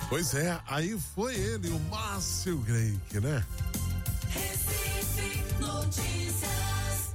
Pois é, aí foi ele, o Márcio Greik, né? Recife Notícias.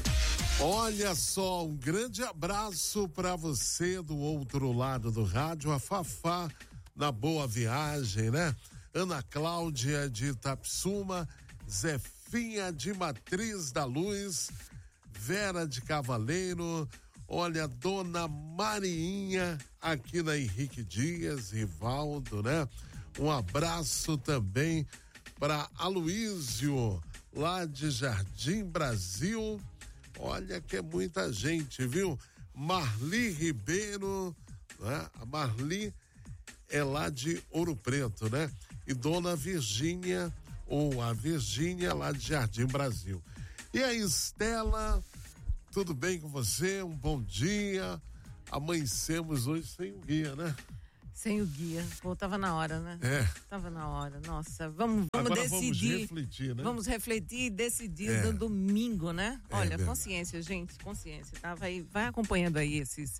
Olha só, um grande abraço pra você do outro lado do rádio, a Fafá na Boa Viagem, né? Ana Cláudia de Itapsuma, Zefinha de Matriz da Luz, Vera de Cavaleiro, olha, Dona Mariinha aqui na Henrique Dias, Rivaldo, né? Um abraço também para Aloísio, lá de Jardim Brasil. Olha que é muita gente, viu? Marli Ribeiro, né? A Marli é lá de Ouro Preto, né? E Dona Virgínia, ou a Virgínia, lá de Jardim Brasil. E a Estela, tudo bem com você? Um bom dia. Amanhecemos hoje sem o guia, né? Sem o guia. Pô, tava na hora, né? É. Tava na hora. Nossa, vamos Agora decidir. Vamos refletir, né? Vamos refletir e decidir no domingo, né? Olha, consciência, gente, consciência, tá? Vai acompanhando aí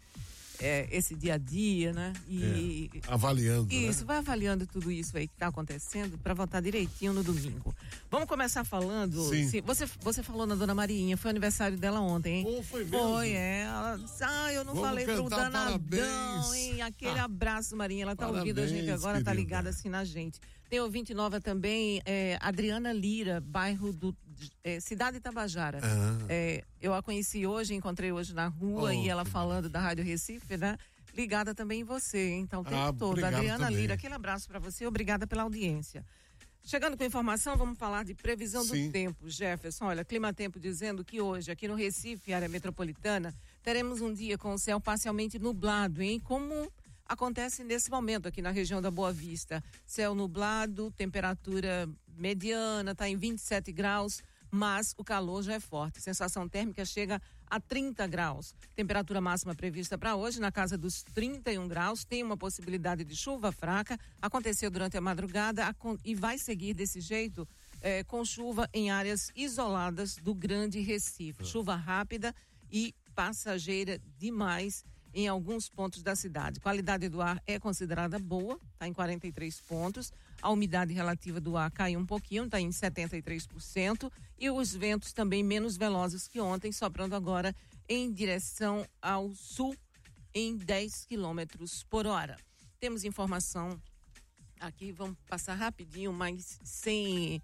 esse dia a dia, né? E avaliando. Isso, né? vai avaliando tudo isso aí que tá acontecendo para votar direitinho no domingo. Vamos começar falando. Sim. Você falou na Dona Mariinha, foi aniversário dela ontem, hein? Foi mesmo? Foi, ela disse, eu não falei pro danadão, hein? Aquele abraço, Marinha, ela tá ouvindo a gente agora, querida. Tá ligada assim na gente. Tem ouvinte nova também, Adriana Lira, bairro do Cidade Itabajara. Eu a conheci hoje, encontrei hoje na rua e ela falando da Rádio Recife, né? Ligada também em você, hein? Então o tempo todo. Adriana também. Lira, aquele abraço para você, obrigada pela audiência. Chegando com informação, vamos falar de previsão do tempo, Jefferson. Olha, Climatempo dizendo que hoje, aqui no Recife, área metropolitana, teremos um dia com o céu parcialmente nublado, hein? Como acontece nesse momento aqui na região da Boa Vista. Céu nublado, temperatura mediana, tá em 27 graus, mas o calor já é forte. Sensação térmica chega a 30 graus. Temperatura máxima prevista para hoje na casa dos 31 graus. Tem uma possibilidade de chuva fraca. Aconteceu durante a madrugada e vai seguir desse jeito com chuva em áreas isoladas do Grande Recife. Chuva rápida e passageira demais em alguns pontos da cidade. Qualidade do ar é considerada boa, está em 43 pontos. A umidade relativa do ar caiu um pouquinho, está em 73%. E os ventos também menos velozes que ontem, soprando agora em direção ao sul em 10 quilômetros por hora. Temos informação aqui, vamos passar rapidinho, mas sem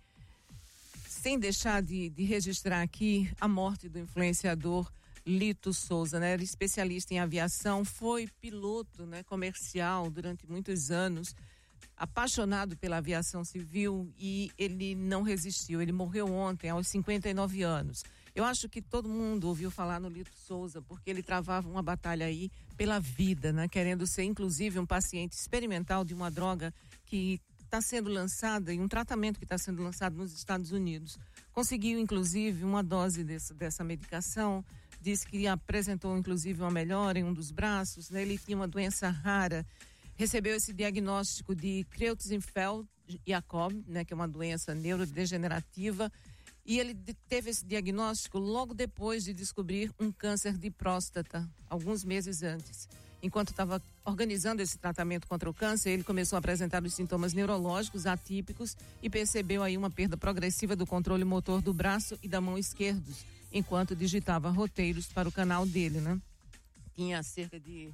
deixar de registrar aqui a morte do influenciador Lito Souza, né? Era especialista em aviação, foi piloto, né, comercial durante muitos anos, apaixonado pela aviação civil e ele não resistiu. Ele morreu ontem, aos 59 anos. Eu acho que todo mundo ouviu falar no Lito Souza, porque ele travava uma batalha aí pela vida, né? Querendo ser, inclusive, um paciente experimental de uma droga que está sendo lançada e um tratamento que está sendo lançado nos Estados Unidos. Conseguiu, inclusive, uma dose dessa medicação. Disse que apresentou, inclusive, uma melhora em um dos braços, né? Ele tinha uma doença rara, recebeu esse diagnóstico de Creutzfeldt-Jakob, né? Que é uma doença neurodegenerativa, e ele teve esse diagnóstico logo depois de descobrir um câncer de próstata, alguns meses antes. Enquanto estava organizando esse tratamento contra o câncer, ele começou a apresentar os sintomas neurológicos atípicos e percebeu aí uma perda progressiva do controle motor do braço e da mão esquerdos, enquanto digitava roteiros para o canal dele, né? Tinha cerca de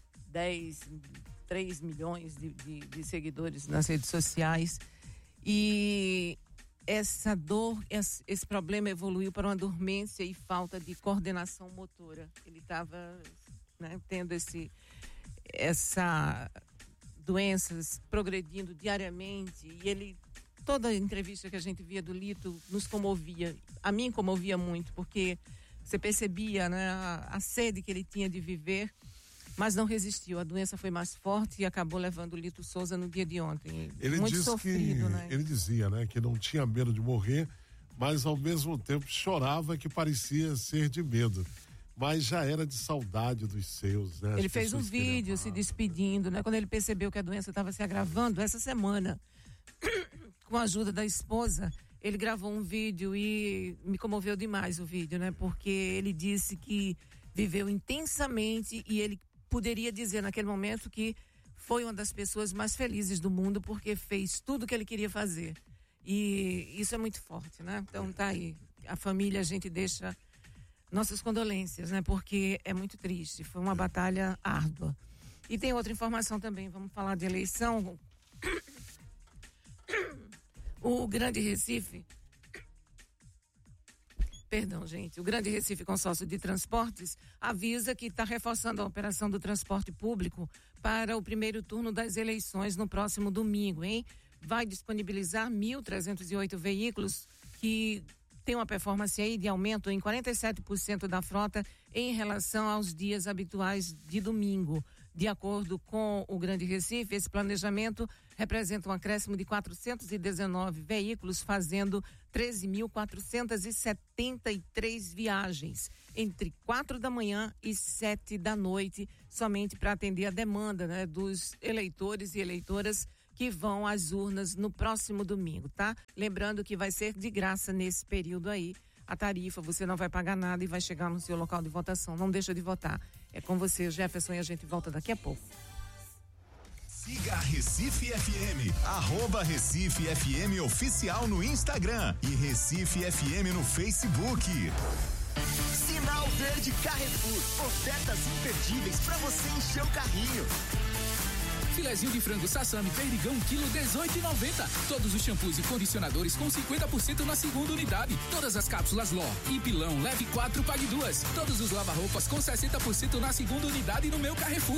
3 milhões de seguidores nas redes sociais e essa dor, esse problema evoluiu para uma dormência e falta de coordenação motora. Ele estava, né, tendo essa doenças progredindo diariamente e ele, toda entrevista que a gente via do Lito nos comovia. A mim comovia muito, porque você percebia, né, a sede que ele tinha de viver, mas não resistiu. A doença foi mais forte e acabou levando o Lito Souza no dia de ontem. Ele muito sofrido, né? Ele dizia, né, que não tinha medo de morrer, mas ao mesmo tempo chorava, que parecia ser de medo. Mas já era de saudade dos seus, né? Ele fez um vídeo se despedindo, né? Quando ele percebeu que a doença estava se agravando essa semana, com a ajuda da esposa, ele gravou um vídeo e me comoveu demais o vídeo, né? Porque ele disse que viveu intensamente e ele poderia dizer naquele momento que foi uma das pessoas mais felizes do mundo porque fez tudo o que ele queria fazer. E isso é muito forte, né? Então tá aí. A família, a gente deixa nossas condolências, né? Porque é muito triste. Foi uma batalha árdua. E tem outra informação também. Vamos falar de eleição. O Grande Recife... Perdão, gente. O Grande Recife Consórcio de Transportes avisa que está reforçando a operação do transporte público para o primeiro turno das eleições no próximo domingo, hein? Vai disponibilizar 1.308 veículos que tem uma performance aí de aumento em 47% da frota em relação aos dias habituais de domingo. De acordo com o Grande Recife, esse planejamento representa um acréscimo de 419 veículos, fazendo 13.473 viagens entre 4 da manhã e 7 da noite, somente para atender a demanda, né, dos eleitores e eleitoras que vão às urnas no próximo domingo, tá? Lembrando que vai ser de graça nesse período aí. A tarifa, você não vai pagar nada e vai chegar no seu local de votação. Não deixa de votar. É com você, Jefferson, e a gente volta daqui a pouco. Siga a Recife FM, @Recife FM Oficial no Instagram e Recife FM no Facebook. Sinal Verde Carrefour, ofertas imperdíveis para você encher o carrinho. Filezinho de frango Sassami Perdigão, quilo 18,90. Todos os shampoos e condicionadores com 50% na segunda unidade. Todas as cápsulas Ló e Pilão, leve 4, pague 2. Todos os lava-roupas com 60% na segunda unidade no meu Carrefour.